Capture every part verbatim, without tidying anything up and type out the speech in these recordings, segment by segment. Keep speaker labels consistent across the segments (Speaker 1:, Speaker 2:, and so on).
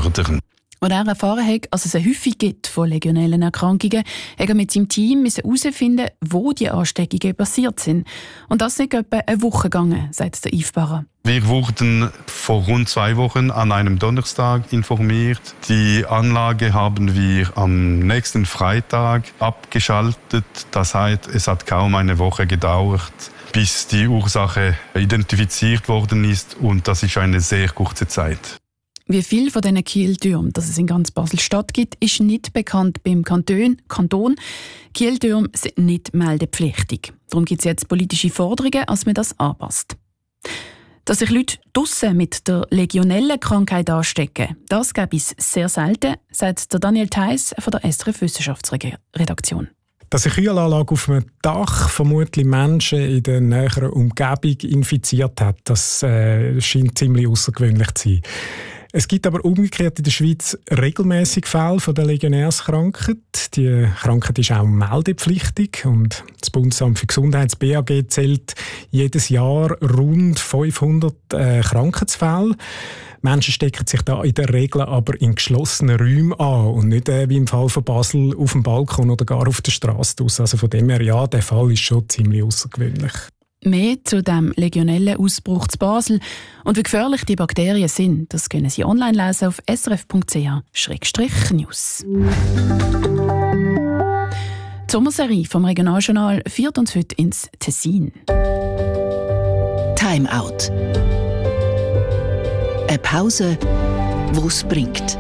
Speaker 1: fördern.
Speaker 2: Als er erfahren hat, dass es eine Häufung gibt von legionellen Erkrankungen, hat er mit seinem Team herausfinden, wo die Ansteckungen passiert sind. Und das ist nicht etwa eine Woche gegangen, sagt der Yves Barra.
Speaker 1: Wir wurden vor rund zwei Wochen an einem Donnerstag informiert. Die Anlage haben wir am nächsten Freitag abgeschaltet. Das heißt, es hat kaum eine Woche gedauert, bis die Ursache identifiziert worden ist. Und das ist eine sehr kurze Zeit.
Speaker 2: Wie viel von diesen Kieltürmen, das es in ganz Basel-Stadt gibt, ist nicht bekannt beim Kanton. Kanton. Kieltürme sind nicht meldepflichtig. Darum gibt es jetzt politische Forderungen, dass man das anpasst. Dass sich Leute draussen mit der Legionellenkrankheit anstecken, das gäbe es sehr selten, sagt der Daniel Theiss von der S R F Wissenschaftsredaktion.
Speaker 3: Dass eine Kühlanlage auf einem Dach vermutlich Menschen in der näheren Umgebung infiziert hat, das äh, scheint ziemlich außergewöhnlich zu sein. Es gibt aber umgekehrt in der Schweiz regelmäßig Fälle von der Legionärskrankheit. Die Krankheit ist auch meldepflichtig und das Bundesamt für Gesundheit, das B A G, zählt jedes Jahr rund fünfhundert äh, Krankheitsfälle. Menschen stecken sich da in der Regel aber in geschlossenen Räumen an und nicht äh, wie im Fall von Basel auf dem Balkon oder gar auf der Straße draus. Also von dem her, ja, der Fall ist schon ziemlich außergewöhnlich.
Speaker 2: Mehr zu dem Legionellenausbruch zu Basel und wie gefährlich die Bakterien sind, das können Sie online lesen auf s r f punkt c h slash news. Die Sommerserie vom Regionaljournal führt uns heute ins Tessin.
Speaker 4: Time Out. Eine Pause, die es bringt.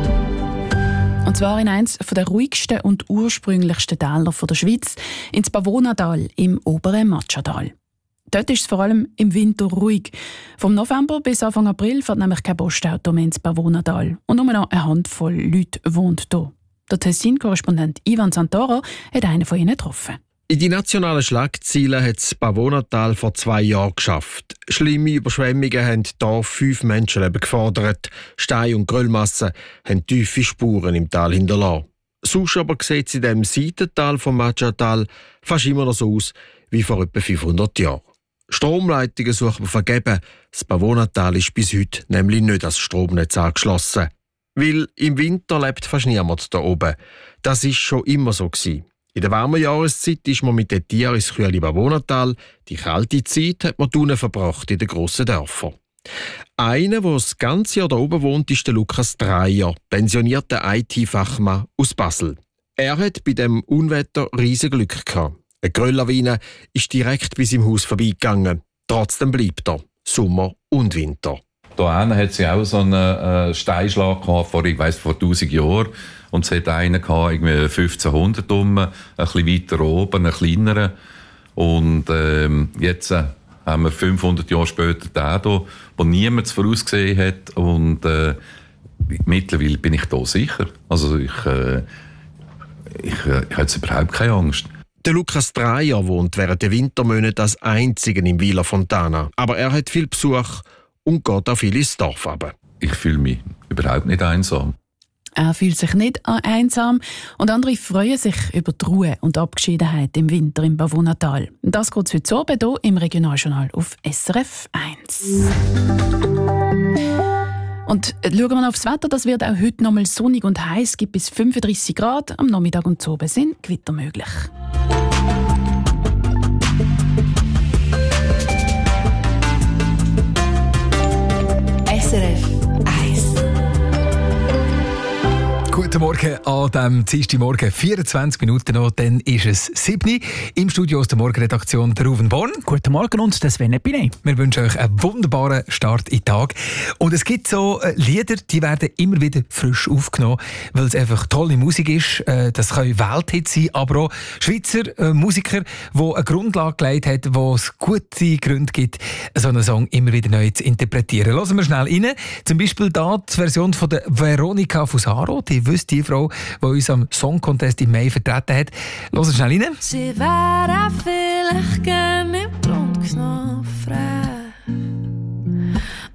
Speaker 2: Und zwar in eines der ruhigsten und ursprünglichsten Täler der Schweiz, ins Pavonatal im oberen Matschadal. Dort ist es vor allem im Winter ruhig. Vom November bis Anfang April fährt nämlich kein Postauto mehr ins Pavonatal. Und nur noch eine Handvoll Leute wohnt hier. Der Tessin-Korrespondent Ivan Santoro hat einen von ihnen getroffen.
Speaker 5: In die nationalen Schlagzeilen hat das Pavonatal vor zwei Jahren geschafft. Schlimme Überschwemmungen haben hier fünf Menschenleben gefordert. Stein- und Gröllmassen haben tiefe Spuren im Tal hinterlassen. Sonst aber sieht es in diesem Seitental vom Matschadal fast immer noch so aus wie vor etwa fünfhundert Jahren. Stromleitungen suchen wir vergeben. Das Pavonatal ist bis heute nämlich nicht als Stromnetz angeschlossen. Weil im Winter lebt fast niemand hier oben. Das war schon immer so gewesen. In der warmen Jahreszeit ist man mit den Tieren ins kühle Pavonatal. Die kalte Zeit hat man unten verbracht in den grossen Dörfern. Einer, der das ganze Jahr hier oben wohnt, ist der Lukas Dreyer, pensionierter I T-Fachmann aus Basel. Er hat bei dem Unwetter riesen Glück gehabt. Eine Grölllawine ist direkt bis im Haus vorbeigegangen. Trotzdem bleibt er, Sommer und Winter.
Speaker 6: Hier hat sie auch so einen äh, Steinschlag gehabt, vor, ich weiss, vor tausend Jahren. Und es hat einen gehabt, irgendwie fünfzehnhundert um, ein bisschen weiter oben, einen kleineren. Und ähm, jetzt äh, haben wir fünfhundert Jahre später den hier, wo niemand es vorausgesehen hat. Und äh, mittlerweile bin ich da sicher. Also ich, äh, ich, äh, ich habe jetzt überhaupt keine Angst.
Speaker 5: Der Lukas Dreyer wohnt während der Wintermonate als Einziger im Villa Fontana. Aber er hat viel Besuch und geht auch viel ins Dorf runter.
Speaker 6: Ich fühle mich überhaupt nicht einsam.
Speaker 2: Er fühlt sich nicht einsam und andere freuen sich über die Ruhe und Abgeschiedenheit im Winter im Pavonatal. Das geht es heute Abend hier im Regionaljournal auf S R F eins. Und schauen wir noch aufs Wetter, das wird auch heute noch mal sonnig und heiß, es gibt bis fünfunddreissig Grad, am Nachmittag und zu oben sind Gewitter möglich.
Speaker 4: S R F eins.
Speaker 7: Guten Morgen an diesem Dienstagmorgen, vierundzwanzig Minuten noch, dann ist es sieben Uhr. Im Studio aus der Morgenredaktion der Ruven Born.
Speaker 8: Guten Morgen und der Sven Epiney.
Speaker 7: Wir wünschen euch einen wunderbaren Start in den Tag. Und es gibt so Lieder, die werden immer wieder frisch aufgenommen, weil es einfach tolle Musik ist. Das können Welthits sein, aber auch Schweizer Musiker, die eine Grundlage gelegt haben, wo es gute Gründe gibt, so einen Song immer wieder neu zu interpretieren. Hören wir schnell rein. Zum Beispiel da die Version von der Veronica Fusaro, die wüsste die Frau, die uns am Song Contest im Mai vertreten hat. Hören wir schnell rein.
Speaker 9: Sie wäre vielleicht gerne im Blondknopf frei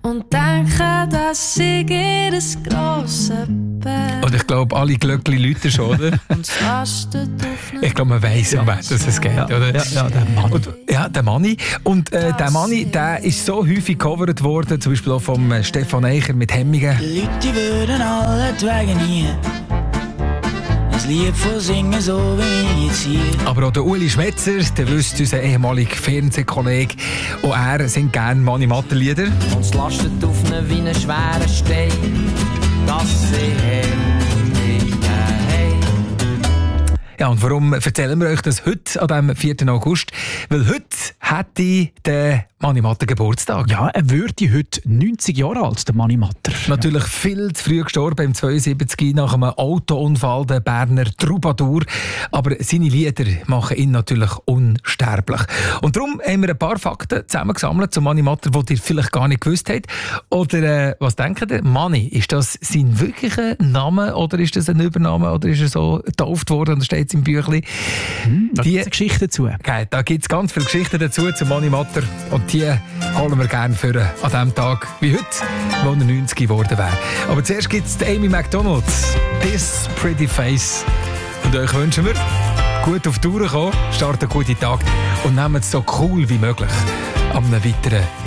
Speaker 9: und denke, dass ich ihr das grosse Bett.
Speaker 7: Und ich glaube, alle Glöckchen läuten schon, oder?
Speaker 9: Und es lastet auf einen
Speaker 7: Ich glaube, man weiss, um wen es geht, oder?
Speaker 8: Ja, ja, der Manni.
Speaker 7: Und, ja, der Manni. Und äh, der Manni, der ist so häufig gecovert worden, zum Beispiel auch vom äh, Stefan Eicher mit Hemmingen.
Speaker 10: Die Leute würden alle Wege nie ein Lied von singen, so wie ich jetzt hier.
Speaker 7: Aber auch der Uli Schmetzer, der wüsste, unser ehemaliger Fernsehkollege, auch er singt gerne Mani-Matter-Lieder.
Speaker 10: Und es lastet auf einen wie einen schweren Stein, dass sie Hemmungen haben.
Speaker 7: Ja, und warum erzählen wir euch das heute, an dem vierten August? Weil heute hätte der Mani Matter Geburtstag.
Speaker 8: Ja, er würde heute neunzig Jahre alt, der Mani Matter.
Speaker 7: Natürlich viel zu früh gestorben, im zweiundsiebzig nach einem Autounfall, der Berner Troubadour. Aber seine Lieder machen ihn natürlich unsterblich. Und darum haben wir ein paar Fakten zusammengesammelt zu Mani Matter, die ihr vielleicht gar nicht gewusst habt. Oder äh, was denkt ihr? Mani, ist das sein wirklicher Name oder ist das ein Übername oder ist er so getauft worden und steht es im Büchlein?
Speaker 8: Hm, da
Speaker 7: die,
Speaker 8: gibt es eine Geschichte dazu.
Speaker 7: Okay, da gibt es ganz viele Geschichten dazu zu Mani Matter. Und die holen wir gerne für an diesem Tag wie heute, wo er neunzig geworden wäre. Aber zuerst gibt es Amy Macdonald, «This Pretty Face». Und euch wünschen wir, gut auf die Tour kommen, starten einen guten Tag und nehmen es so cool wie möglich an einem weiteren